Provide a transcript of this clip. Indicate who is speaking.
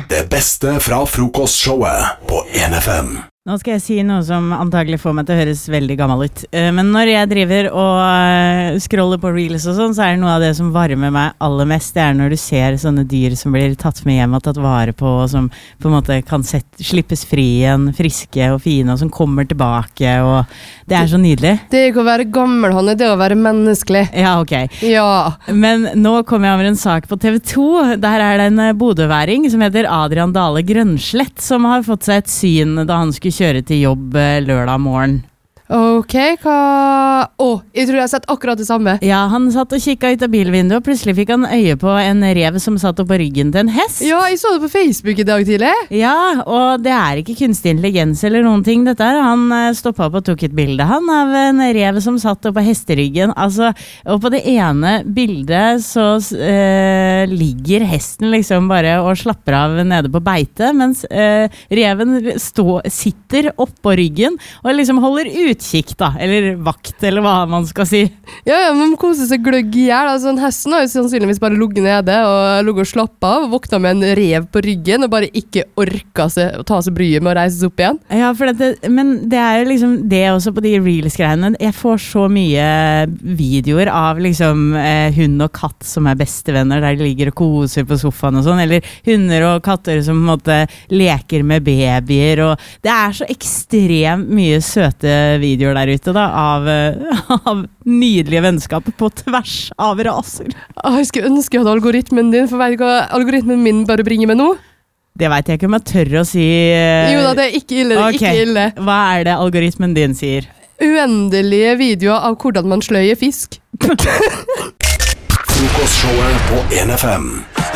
Speaker 1: Det beste fra frokostshowet på 1FM.
Speaker 2: Nå skal jeg si noe som antagelig får meg til å høres veldig gammel ut. Men når jeg driver og scroller på reels og sånn, så er det noe av det som varmer meg aller mest. Det er når du ser sånne dyr som blir tatt med hjem og tatt vare på, og som på en måte kan slippes fri igjen, friske og fine, og som kommer tilbake, og det er så nydelig.
Speaker 3: Det er ikke å være gammel, Hanne, det er å være menneskelig.
Speaker 2: Ja, ok.
Speaker 3: Ja.
Speaker 2: Men nå kommer jeg over en sak på TV 2. Der er det en bodøværing som heter Adrian Dale Grønslett, som har fått seg et syn da han skulle kjøre til jobb lørdag morgen.
Speaker 3: Ok, jeg tror jeg har sett akkurat det samme.
Speaker 2: Ja, han satt og kikket ut av bilvinduet, og plutselig fikk han øye på en rev som satt opp på ryggen til en hest.
Speaker 3: Ja, jeg så det på Facebook i dag tidlig.
Speaker 2: Ja, og det er ikke kunstig intelligens eller noen ting dette her. Han stoppet opp og tok et bilde av en rev som satt opp på hesteryggen. Altså, og på det ene bildet så ligger hesten liksom bare og slapper av nede på beite, mens reven sitter opp på ryggen og liksom holder utkikk da, eller vakt, eller hva man skal si.
Speaker 3: Ja, man koser seg gløgg i hjel. Altså, en hesten har jo sannsynligvis bare ligget nede og slappet av, og våknet med en rev på ryggen, og bare ikke orket å ta seg bryet med å reise opp igjen.
Speaker 2: Ja, men det er jo liksom det også på de reels-greiene. Jeg får så mye videoer av liksom hund og katt som er bestevenner, der de ligger og koser på sofaen og sånn, eller hunder og katter som på en måte leker med babyer, og det er så ekstremt mye søte videoer der ute da, av nydelige vennskap på tvers av raser.
Speaker 3: Jeg skulle ønske jeg hadde algoritmen din, for vet du hva algoritmen min bare bringer meg nå?
Speaker 2: Det vet jeg ikke om jeg tør å si.
Speaker 3: Jo da, det er ikke ille, det er ikke ille.
Speaker 2: Hva er det algoritmen din sier?
Speaker 3: Uendelige videoer av hvordan man sløyer fisk.
Speaker 1: Frokostshowet på 1FM.